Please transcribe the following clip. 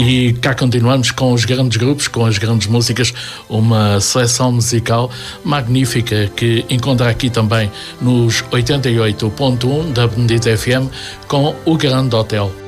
E cá continuamos com os grandes grupos, com as grandes músicas, uma seleção musical magnífica que encontra aqui também nos 88.1 da Benedita FM com o Grande Hotel.